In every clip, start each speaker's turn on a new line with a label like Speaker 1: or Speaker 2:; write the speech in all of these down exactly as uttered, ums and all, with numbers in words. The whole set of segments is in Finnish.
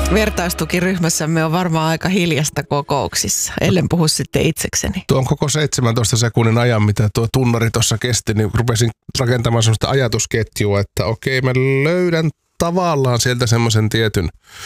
Speaker 1: Vertaistukiryhmässämme on varmaan aika hiljasta kokouksissa, ellen puhu sitten itsekseni.
Speaker 2: Tuon koko seitsemäntoista sekunnin ajan, mitä tuo tunnari tuossa kesti, niin rupesin rakentamaan sellaista ajatusketjua, että okei, mä löydän tavallaan sieltä semmoisen tietyn,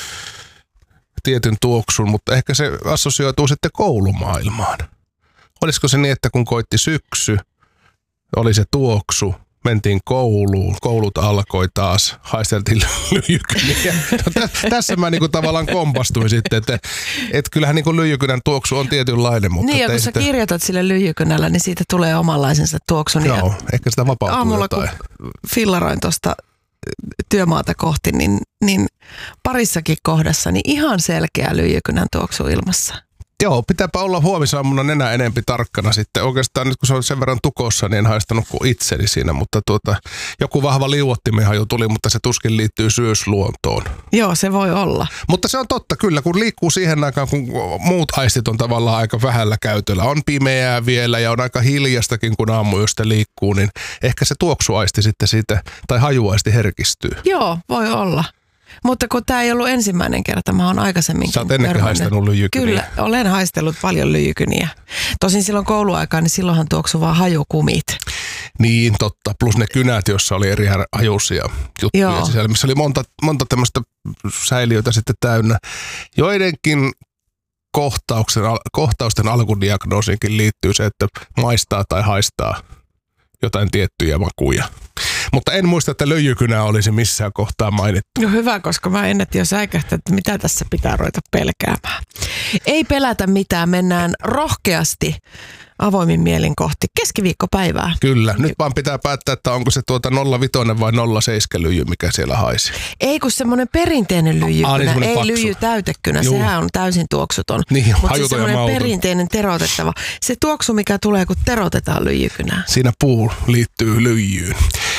Speaker 2: tietyn tuoksun, mutta ehkä se assosioituu sitten koulumaailmaan. Olisiko se niin, että kun koitti syksy, oli se tuoksu, mentiin kouluun, koulut alkoi taas, haisteltiin lyijykyniä. No, tässä mä niinku tavallaan kompastuin sitten, että et kyllähän niinku lyijykynän tuoksu on tietynlainen. Mutta
Speaker 1: niin ja kun sä sitten kirjoitat sille lyijykynällä, niin siitä tulee omanlaisensa tuoksu.
Speaker 2: Joo, ehkä sitä vapautuu
Speaker 1: aamulla,
Speaker 2: jotain.
Speaker 1: Aamulla kun fillaroin tuosta työmaata kohti, niin, niin parissakin kohdassa niin ihan selkeä lyijykynän tuoksu ilmassa.
Speaker 2: Joo, pitääpä olla huomisaamuna nenä enempi tarkkana sitten. Oikeastaan nyt kun se on sen verran tukossa, niin en haistanut kuin itseni siinä, mutta tuota, joku vahva liuottimihaju tuli, mutta se tuskin liittyy syysluontoon.
Speaker 1: Joo, se voi olla.
Speaker 2: Mutta se on totta kyllä, kun liikkuu siihen aikaan, kun muut aistit on tavallaan aika vähällä käytöllä. On pimeää vielä ja on aika hiljastakin, kun aamuyöstä liikkuu, niin ehkä se tuoksuaisti sitten siitä, tai hajuaisti herkistyy.
Speaker 1: Joo, voi olla. Mutta kun tämä ei ollut ensimmäinen kerta, mä oon aikaisemminkin
Speaker 2: Sä oot ennenkin haistanut lyijykyniä.
Speaker 1: Kyllä, olen haistellut paljon lyijykyniä. Tosin silloin kouluaikaan, niin silloinhan tuoksui vaan hajukumit.
Speaker 2: Niin, totta. Plus ne kynät, joissa oli eri hajuisia juttuja sisällä, missä oli monta, monta tämmöistä säiliöitä sitten täynnä. Joidenkin kohtauksen, kohtausten alkudiagnoosiinkin liittyy se, että maistaa tai haistaa jotain tiettyjä makuja. Mutta en muista, että lyijykynä olisi missään kohtaa mainittu.
Speaker 1: No hyvä, koska mä ennätin jo säikähtää, että mitä tässä pitää ruveta pelkäämään. Ei pelätä mitään, mennään rohkeasti avoimin mielin kohti keskiviikkopäivää.
Speaker 2: Kyllä, nyt vaan pitää päättää, että onko se tuota nolla viisi vai nolla seitsemän lyijy, mikä siellä haisi.
Speaker 1: Ei kun semmoinen perinteinen lyijykynä,
Speaker 2: Aa, niin
Speaker 1: ei
Speaker 2: paksu
Speaker 1: lyijytäytekynä,
Speaker 2: Juu.
Speaker 1: sehän on täysin tuoksuton.
Speaker 2: Niin,
Speaker 1: mutta se semmoinen perinteinen terotettava, se tuoksu mikä tulee kun terotetaan lyijykynää.
Speaker 2: Siinä puu liittyy lyijyyn.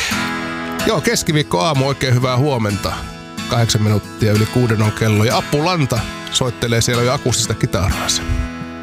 Speaker 2: Joo, keskiviikko aamu, oikein hyvää huomenta. Kahdeksan minuuttia yli kuuden on kello ja Appu Lanta soittelee siellä jo akustista kitaransa.